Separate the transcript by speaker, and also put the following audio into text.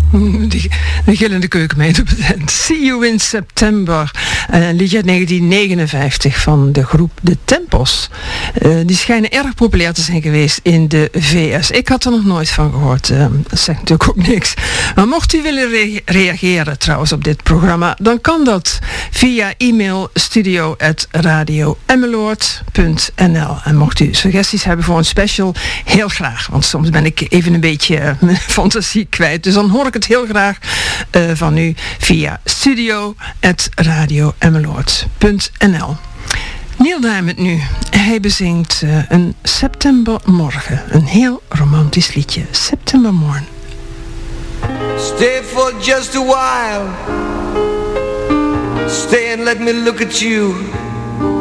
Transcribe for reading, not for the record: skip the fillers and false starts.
Speaker 1: De gillende keukenmeid op het eind. See You in September. Een liedje uit 1959 van de groep De Tempos. Die schijnen erg populair te zijn geweest in de VS. Ik had er nog nooit van gehoord. Dat zegt natuurlijk ook niks. Maar mocht u willen reageren trouwens op dit programma, dan kan dat via e-mail studio@radioemmeloord.nl. En mocht u suggesties hebben voor een special, heel graag. Want soms ben ik even een beetje mijn fantasie kwijt. Dus dan hoor ik het heel graag van u via studio@radioemmeloord.nl. Neil Diamond nu. Hij bezingt een septembermorgen. Een heel romantisch liedje. September Morn.
Speaker 2: Stay for just a while. Stay and let me look at you.